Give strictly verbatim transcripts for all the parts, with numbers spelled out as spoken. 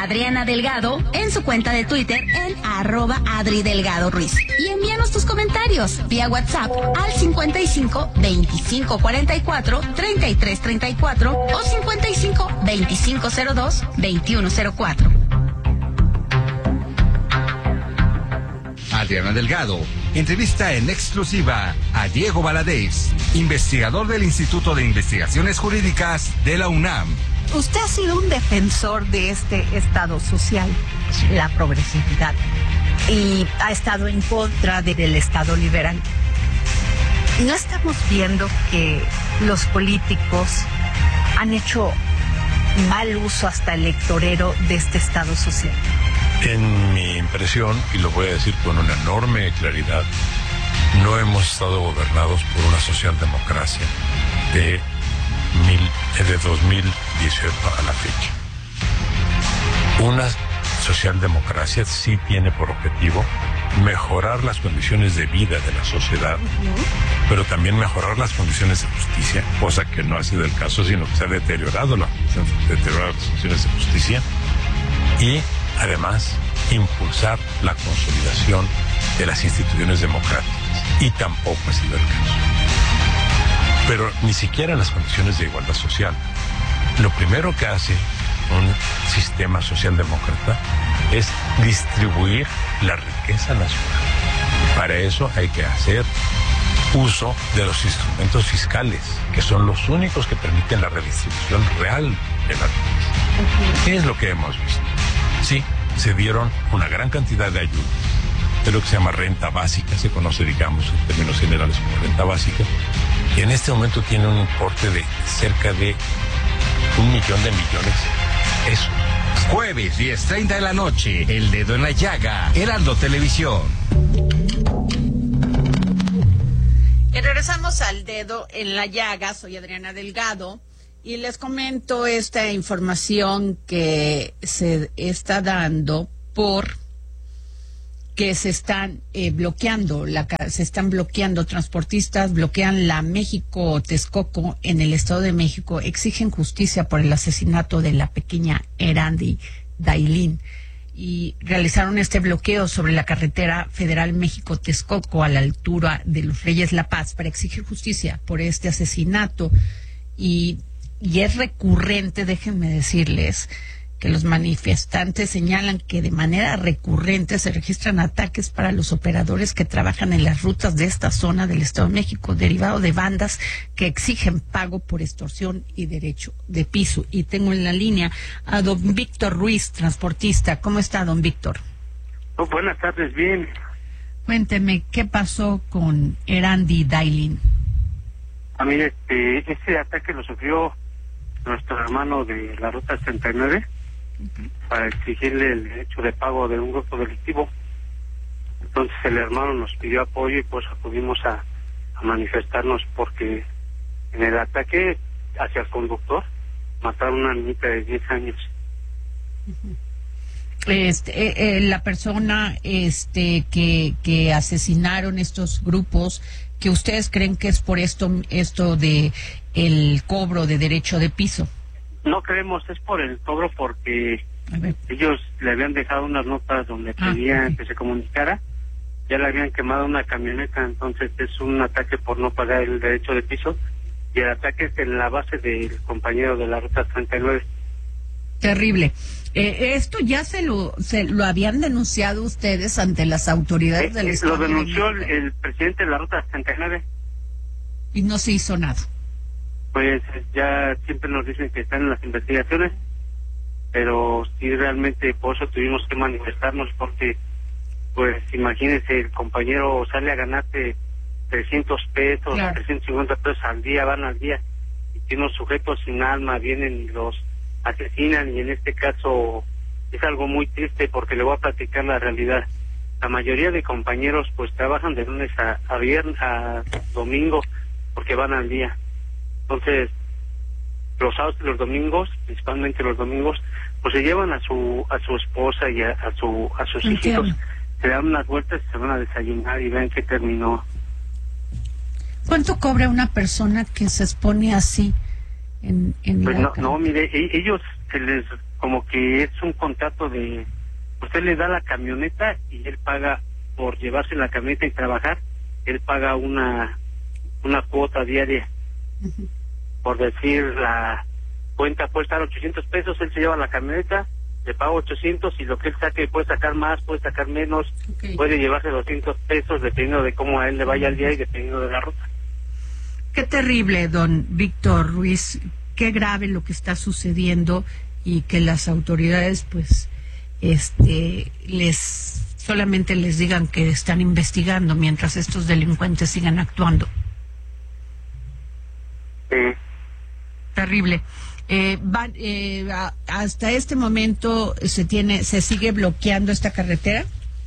Adriana Delgado en su cuenta de Twitter en arroba Adri Delgado Ruiz. Y envíanos tus comentarios vía WhatsApp al cincuenta y cinco veinticinco cuarenta y cuatro treinta y tres treinta y cuatro o cincuenta y cinco veinticinco cero dos veintiuno cero cuatro. Adriana Delgado entrevista en exclusiva a Diego Valadez, investigador del Instituto de Investigaciones Jurídicas de la UNAM. Usted ha sido un defensor de este Estado social, la progresividad, y ha estado en contra del Estado liberal. ¿No estamos viendo que los políticos han hecho mal uso hasta electorero de este Estado social? En mi impresión, y lo voy a decir con una enorme claridad, no hemos estado gobernados por una socialdemocracia de, mil, de dos mil dieciocho a la fecha. Una socialdemocracia sí tiene por objetivo mejorar las condiciones de vida de la sociedad, uh-huh. pero también mejorar las condiciones de justicia, cosa que no ha sido el caso, sino que se ha deteriorado, la, se han deteriorado las condiciones de justicia, y además impulsar la consolidación de las instituciones democráticas, y tampoco ha sido el caso. Pero ni siquiera en las condiciones de igualdad social. Lo primero que hace un sistema socialdemócrata es distribuir la riqueza nacional. Para eso hay que hacer uso de los instrumentos fiscales, que son los únicos que permiten la redistribución real de la riqueza. ¿Qué es lo que hemos visto? Sí, se dieron una gran cantidad de ayudas de lo que se llama renta básica, se conoce, digamos, en términos generales como renta básica, y en este momento tiene un importe de cerca de un millón de millones de pesos. Jueves, diez treinta de la noche, El Dedo en la Llaga, Heraldo Televisión. Y regresamos al Dedo en la Llaga, soy Adriana Delgado. Y les comento esta información que se está dando por que se están eh, bloqueando, la, se están bloqueando transportistas, bloquean la México-Texcoco en el Estado de México, exigen justicia por el asesinato de la pequeña Erandi Dailín y realizaron este bloqueo sobre la carretera federal México-Texcoco a la altura de los Reyes La Paz para exigir justicia por este asesinato. Y Y es recurrente, déjenme decirles, que los manifestantes señalan que de manera recurrente se registran ataques para los operadores que trabajan en las rutas de esta zona del Estado de México, derivado de bandas que exigen pago por extorsión y derecho de piso. Y tengo en la línea a don Víctor Ruiz, transportista. ¿Cómo está, don Víctor? Oh, buenas tardes, bien. Cuénteme, ¿qué pasó con Erandi Dailín? A mí, este, ese ataque lo sufrió nuestro hermano de la Ruta treinta y nueve, uh-huh. para exigirle el derecho de pago de un grupo delictivo. Entonces el hermano nos pidió apoyo y pues acudimos a, a manifestarnos porque en el ataque hacia el conductor mataron a una niñita de diez años. Uh-huh. Este, eh, eh, la persona este que que asesinaron estos grupos, que ustedes creen que es por esto esto de el cobro de derecho de piso. No creemos, es por el cobro porque ellos le habían dejado unas notas donde ah, pedían okay. que se comunicara, ya le habían quemado una camioneta, entonces es un ataque por no pagar el derecho de piso, y el ataque es en la base del compañero de la Ruta treinta y nueve. Terrible. Eh, esto ya se lo se lo habían denunciado ustedes ante las autoridades eh, del eh, Estado. Lo denunció el, el presidente de la Ruta treinta y nueve. Y no se hizo nada. Pues ya siempre nos dicen que están en las investigaciones, pero sí realmente por eso tuvimos que manifestarnos, porque pues imagínense, el compañero sale a ganarte trescientos pesos, claro. trescientos cincuenta pesos al día, van al día, y tiene unos sujetos sin alma, vienen y los asesinan, y en este caso es algo muy triste porque le voy a platicar la realidad. La mayoría de compañeros pues trabajan de lunes a, a viernes, a domingo, porque van al día. Entonces, los sábados y los domingos, principalmente los domingos, pues se llevan a su a su esposa y a, a su a sus hijitos, se dan unas vueltas y se van a desayunar y ven que terminó. ¿Cuánto cobra una persona que se expone así en, en pues la no, no, mire, ellos se les como que es un contrato de, usted le da la camioneta y él paga por llevarse la camioneta y trabajar, él paga una una cuota diaria. Uh-huh. Por decir, la cuenta puede estar ochocientos pesos, él se lleva la camioneta, le paga ochocientos y lo que él saque puede sacar más, puede sacar menos, okay. Puede llevarse doscientos pesos dependiendo de cómo a él le vaya el día y dependiendo de la ruta. Qué terrible, don Víctor Ruiz, qué grave lo que está sucediendo y que las autoridades pues este les solamente les digan que están investigando mientras estos delincuentes sigan actuando. Sí. Terrible. Eh, van, eh, a, hasta este momento se tiene, se sigue bloqueando esta carretera.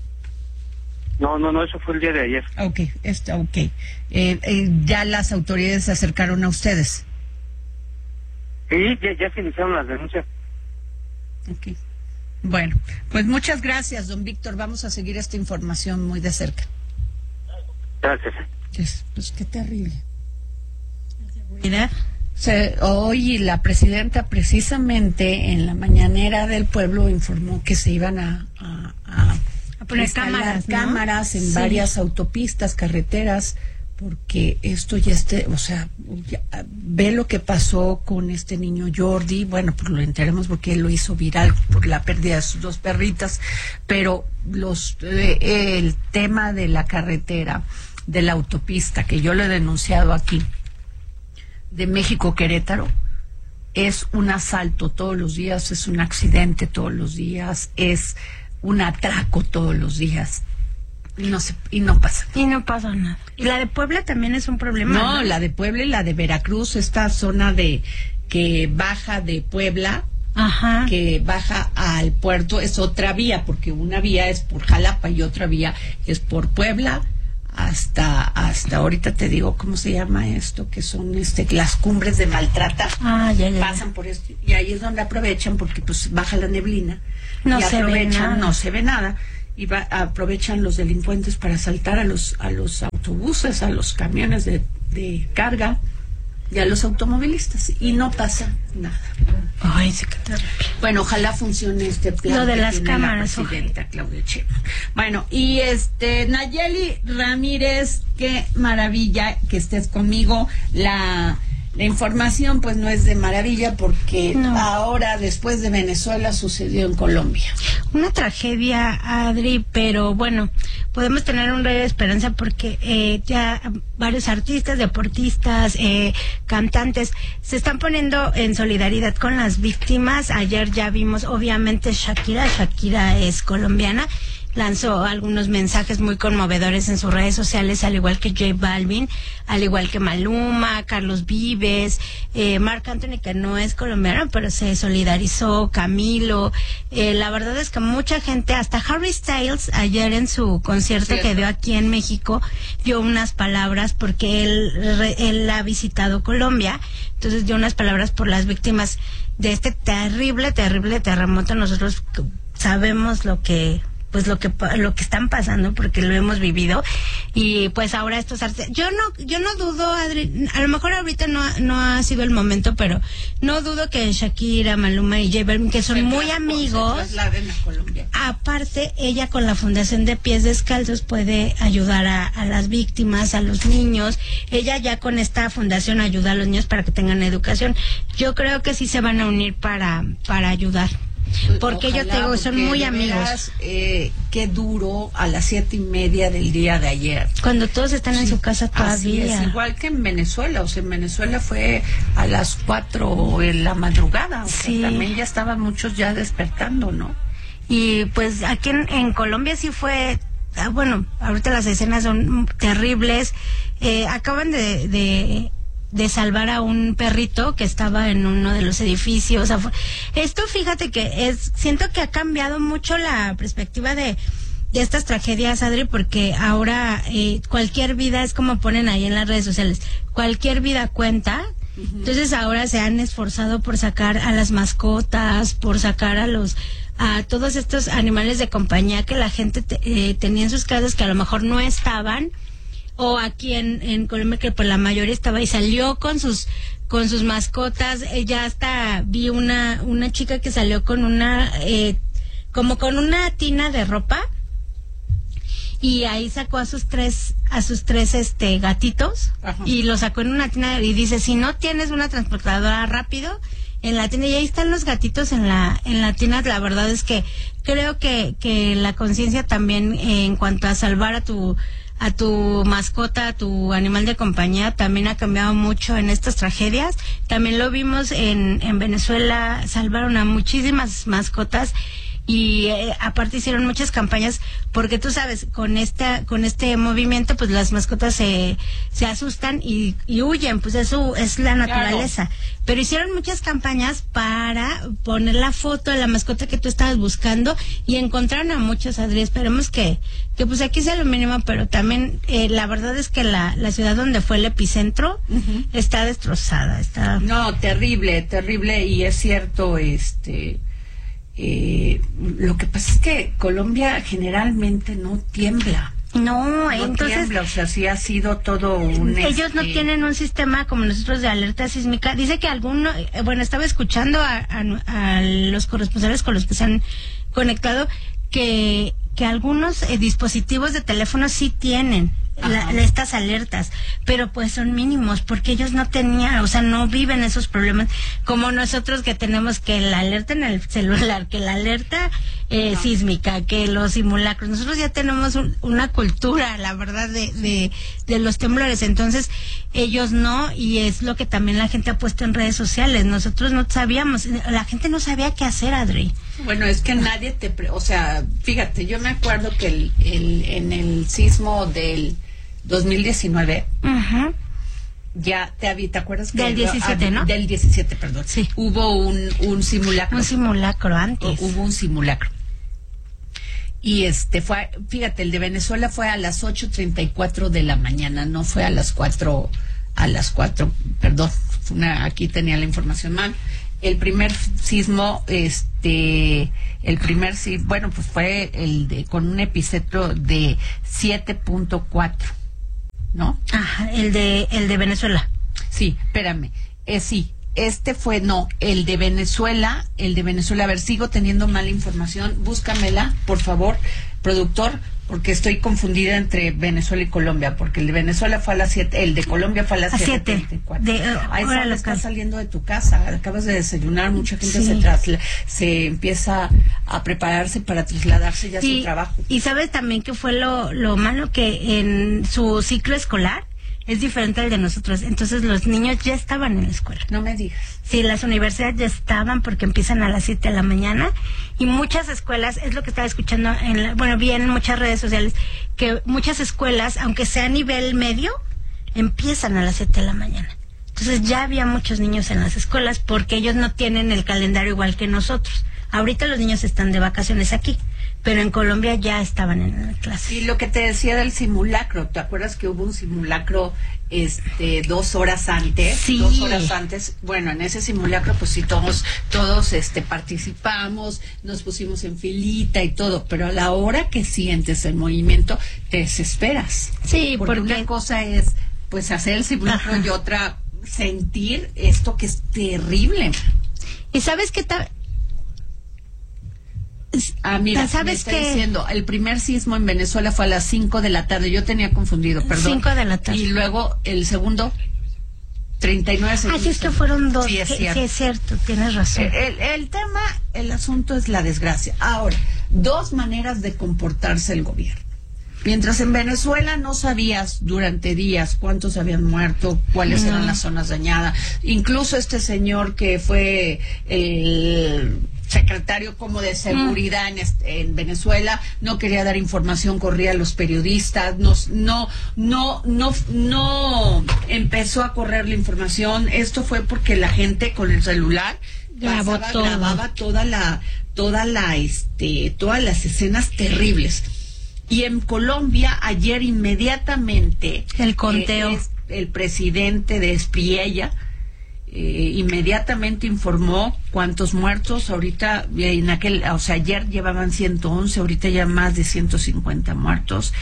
No, no, no, eso fue el día de ayer. Okay, está okay. Eh, eh, ya las autoridades se acercaron a ustedes. Sí, ya, ya se iniciaron las denuncias. Okay. Bueno, pues muchas gracias, don Víctor. Vamos a seguir esta información muy de cerca. Gracias. Pues, pues qué terrible. Mira, se, hoy la presidenta precisamente en la mañanera del pueblo informó que se iban a, a, a, a poner cámaras, ¿no? cámaras en sí. varias autopistas, carreteras, porque esto ya esté, o sea, ya, ve lo que pasó con este niño Jordi, bueno, pues lo enteramos porque él lo hizo viral por la pérdida de sus dos perritas, pero los eh, el tema de la carretera, de la autopista, que yo lo he denunciado aquí, de México-Querétaro, es un asalto todos los días, es un accidente todos los días, es un atraco todos los días. Y no se, y no pasa nada. Y no pasa nada. Y la de Puebla también es un problema. No, ¿no? La de Puebla y la de Veracruz, esta zona de que baja de Puebla, ajá, que baja al puerto, es otra vía, porque una vía es por Jalapa y otra vía es por Puebla hasta hasta ahorita te digo cómo se llama esto, que son este las cumbres de Maltrata. Ah, ya, ya. Pasan por esto y ahí es donde aprovechan porque pues baja la neblina. No y se aprovechan, ve nada. no se ve nada. Y va, aprovechan los delincuentes para asaltar a los a los autobuses, a los camiones de, de carga y a los automovilistas y no pasa nada. Ay, sí, qué terrible. Bueno, ojalá funcione este plan. Lo de que las tiene cámaras, la presidenta Claudia Sheinbaum. Bueno, y este Nayeli Ramírez, qué maravilla que estés conmigo. La La información pues no es de maravilla porque no. Ahora después de Venezuela sucedió en Colombia. Una tragedia, Adri, pero bueno, podemos tener un rayo de esperanza porque eh, ya varios artistas, deportistas, eh, cantantes se están poniendo en solidaridad con las víctimas. Ayer ya vimos obviamente Shakira, Shakira es colombiana, lanzó algunos mensajes muy conmovedores en sus redes sociales, al igual que J Balvin, al igual que Maluma, Carlos Vives, eh, Marc Anthony, que no es colombiano, pero se solidarizó, Camilo. Eh, la verdad es que mucha gente, hasta Harry Styles, ayer en su concierto ¿Cierto? que dio aquí en México, dio unas palabras porque él, él ha visitado Colombia, entonces dio unas palabras por las víctimas de este terrible, terrible terremoto. Nosotros sabemos lo que... pues lo que lo que están pasando porque lo hemos vivido y pues ahora estos artes yo no yo no dudo, Adri, a lo mejor ahorita no no ha sido el momento, pero no dudo que Shakira, Maluma y J Balvin, que son se muy amigos, se trasladen a Colombia. Aparte ella con la Fundación de Pies Descalzos puede ayudar a, a las víctimas, a los niños. Ella ya con esta fundación ayuda a los niños para que tengan educación. Yo creo que sí se van a unir para para ayudar. Porque Ojalá, yo te digo, son muy amigos. Veras, eh, qué duro a las siete y media del día de ayer. Cuando todos están sí, en su casa todavía. Es, igual que en Venezuela, o sea, en Venezuela fue a las cuatro en la madrugada. O sí. sea, también ya estaban muchos ya despertando, ¿no? Y pues aquí en, en Colombia sí fue, ah, bueno, ahorita las escenas son terribles. Eh, acaban de... de de salvar a un perrito que estaba en uno de los edificios. Esto, fíjate que es, siento que ha cambiado mucho la perspectiva de, de estas tragedias, Adri, porque ahora eh, cualquier vida, es como ponen ahí en las redes sociales, cualquier vida cuenta. Uh-huh. Entonces ahora se han esforzado por sacar a las mascotas, por sacar a los a todos estos animales de compañía que la gente te, eh, tenía en sus casas, que a lo mejor no estaban. o aquí en, en Colombia, que pues la mayoría estaba y salió con sus con sus mascotas. Eh, ya hasta vi una una chica que salió con una eh, como con una tina de ropa, y ahí sacó a sus tres a sus tres este gatitos. Ajá. Y los sacó en una tina y dice, si no tienes una transportadora rápido, en la tina, y ahí están los gatitos en la en la tina. La verdad es que creo que que la conciencia también eh, en cuanto a salvar a tu a tu mascota, a tu animal de compañía, también ha cambiado mucho en estas tragedias. También lo vimos en en Venezuela, salvaron a muchísimas mascotas. Y eh, aparte hicieron muchas campañas, porque tú sabes, con esta con este movimiento pues las mascotas se se asustan y, y huyen, pues eso es la naturaleza. Claro. Pero hicieron muchas campañas para poner la foto de la mascota que tú estabas buscando, y encontraron a muchos, Adri. Esperemos que que pues aquí sea lo mínimo, pero también eh, la verdad es que la la ciudad donde fue el epicentro uh-huh. está destrozada, está. No, terrible, terrible, y es cierto, este Eh, lo que pasa es que Colombia generalmente no tiembla. No, no entonces tiembla, o sea, sí ha sido todo un... Ellos este... no tienen un sistema como nosotros de alerta sísmica. Dice que alguno, eh, bueno, estaba escuchando a, a, a los corresponsales con los que se han conectado, que, que algunos eh, dispositivos de teléfono sí tienen La, estas alertas, pero pues son mínimos, porque ellos no tenían, o sea, no viven esos problemas como nosotros, que tenemos que la alerta en el celular, que la alerta eh, no. sísmica, que los simulacros. Nosotros ya tenemos un, una cultura, la verdad, de, de, de los temblores. Entonces ellos no, y es lo que también la gente ha puesto en redes sociales. Nosotros no sabíamos, la gente no sabía qué hacer, Adri. Bueno, es que nadie te, pre- o sea, fíjate, yo me acuerdo que el, el en el sismo del dos mil diecinueve, uh-huh. ya te había, ¿te acuerdas? Que del diecisiete, ¿no? Del diecisiete, perdón. Sí. Hubo un, un simulacro. Un simulacro antes. Hubo un simulacro. Y este fue, fíjate, el de Venezuela fue a las ocho treinta y cuatro de la mañana, no fue a las cuatro, a las cuatro, perdón, una, aquí tenía la información mal. El primer sismo, este, el primer sismo, bueno, pues fue el de, con un epicentro de siete punto cuatro, ¿no? Ajá, el de, el de Venezuela. Sí, espérame, eh, sí, este fue, no, el de Venezuela, el de Venezuela, a ver, sigo teniendo mala información, búscamela, por favor, productor, porque estoy confundida entre Venezuela y Colombia, porque el de Venezuela fue a las siete, el de Colombia fue a las siete. De, uh, Ahí sale, estás saliendo de tu casa, acabas de desayunar, mucha gente sí. se trasla, se empieza a prepararse para trasladarse ya a sí, su trabajo. Y sabes también que fue lo, lo malo, que en su ciclo escolar es diferente al de nosotros, entonces los niños ya estaban en la escuela. No me digas. Sí, las universidades ya estaban, porque empiezan a las siete de la mañana, y muchas escuelas, es lo que estaba escuchando, en la, bueno, vi en muchas redes sociales, que muchas escuelas, aunque sea a nivel medio, empiezan a las siete de la mañana. Entonces ya había muchos niños en las escuelas, porque ellos no tienen el calendario igual que nosotros. Ahorita los niños están de vacaciones aquí, pero en Colombia ya estaban en la clase. Y lo que te decía del simulacro, ¿te acuerdas que hubo un simulacro este dos horas antes? Sí. Dos horas antes. Bueno, en ese simulacro pues sí todos todos este participamos, nos pusimos en filita y todo, pero a la hora que sientes el movimiento te desesperas. Sí, porque, porque una cosa es pues hacer el simulacro Ajá. y otra sentir esto que es terrible. ¿Y sabes qué tal? Ah, mira, ¿sabes me está que diciendo, el primer sismo en Venezuela fue a las cinco de la tarde, yo tenía confundido, perdón. cinco de la tarde. Y luego el segundo, treinta y nueve segundos. Ah, sí, es que fueron dos. Sí, es sí, cierto. sí, es cierto, tienes razón. El, el, el tema, el asunto es la desgracia. Ahora, dos maneras de comportarse el gobierno. Mientras en Venezuela no sabías durante días cuántos habían muerto, cuáles no. eran las zonas dañadas, incluso este señor que fue el secretario como de seguridad mm. en, en Venezuela no quería dar información, corría a los periodistas, no, no, no, no, no empezó a correr la información. Esto fue porque la gente con el celular Grabó pasaba, todo. grababa toda la, toda la, este, todas las escenas terribles. Y en Colombia ayer inmediatamente el conteo, eh, el presidente de Espriella eh, inmediatamente informó cuántos muertos. Ahorita en aquel, o sea, ayer llevaban ciento once, ahorita ya más de ciento cincuenta muertos.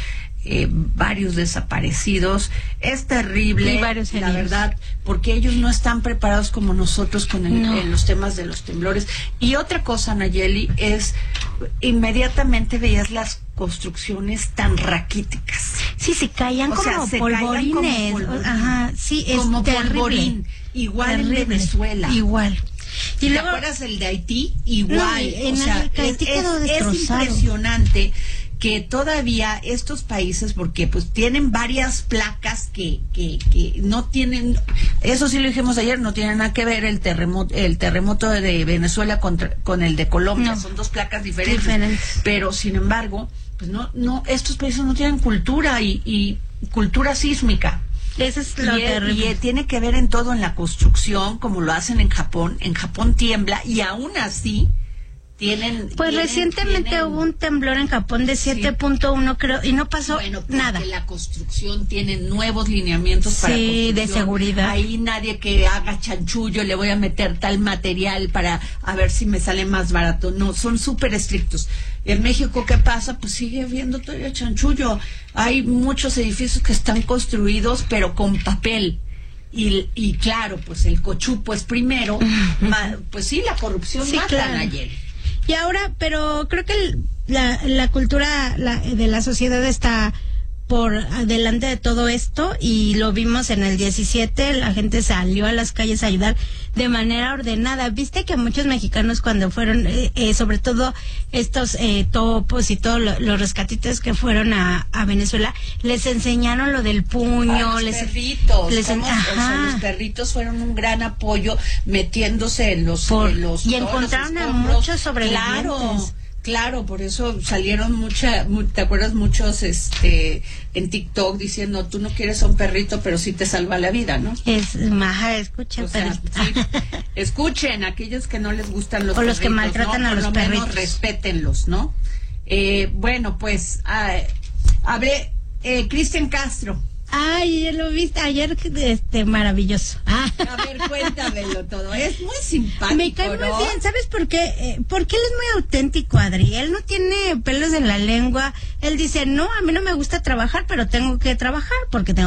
eh, varios desaparecidos. Es terrible, Y varios la heridos. verdad, porque ellos no están preparados como nosotros con el, No. en los temas de los temblores. Y otra cosa, Nayeli, es inmediatamente veías las construcciones tan raquíticas. Sí, se caían O como sea, se caían polvorines. como polvorín. Ajá, sí, es Como terrible. polvorín. Igual Terrible. en Venezuela. Igual. Y ¿Te luego, acuerdas el de Haití? Igual. No, en o sea, el- Haití es, quedó es- es destrozado. impresionante que todavía estos países, porque pues tienen varias placas que, que, que no tienen, eso sí lo dijimos ayer, no tienen nada que ver el terremoto, el terremoto de Venezuela contra, con el de Colombia, No. son dos placas diferentes. Diferentes. Pero sin embargo, pues no, no, estos países no tienen cultura y, y cultura sísmica. eso es lo Y, eh, terrible. y, eh, tiene que ver en todo, en la construcción, como lo hacen en Japón. En Japón tiembla y aún así tienen... Pues tienen- recientemente tienen- hubo un temblor en Japón de siete punto uno, creo, y no pasó Bueno, porque nada. la construcción tiene nuevos lineamientos para Sí, construcción. de seguridad. Ahí nadie que haga chanchullo le voy a meter tal material para a ver si me sale más barato. No, son súper estrictos. En México, ¿qué pasa? Pues sigue habiendo todavía chanchullo. Hay muchos edificios que están construidos, pero con papel. Y, y claro, pues el cochupo es primero. ma- pues sí, la corrupción Sí, mata, claro. Nayeli. Y ahora, pero creo que el- la, la cultura la- de la sociedad está por adelante de todo esto y lo vimos en el diecisiete, la gente salió a las calles a ayudar de manera ordenada. Viste que muchos mexicanos cuando fueron, eh, eh, sobre todo estos eh, topos y todos lo- los rescatitos que fueron a, a Venezuela, les enseñaron lo del puño, A los les perritos, les en- cómo- o sea, ajá. los perritos fueron un gran apoyo metiéndose en los, Por- en los y todos los encontraron a escombros. muchos sobrevivientes. Claro, claro, por eso salieron mucha, mu- ¿te acuerdas? Muchos, este, en TikTok diciendo, tú no quieres a un perrito, pero sí te salva la vida, ¿no? Es maja, escucha, O sea, pero- sí. Escuchen, aquellos que no les gustan los O los que perritos, maltratan ¿no? a Por los lo menos perritos. respétenlos, ¿no? Eh, bueno, pues, ah, hablé, eh, Cristian Castro. Ay, ya lo viste ayer, este, maravilloso. Ah. A ver, cuéntamelo todo. Es muy simpático, Me cae muy ¿no? bien, ¿sabes por qué? Eh, porque él es muy auténtico, Adri. Él no tiene pelos en la lengua. Él dice, no, a mí no me gusta trabajar, pero tengo que trabajar porque tengo